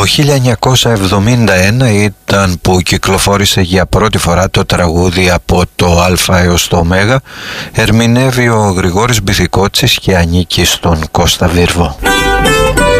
Το 1971 ήταν που κυκλοφόρησε για πρώτη φορά το τραγούδι από το Α έως το Ω. Ερμηνεύει ο Γρηγόρης Μπιθικότσης και ανήκει στον Κώστα Βίρβο.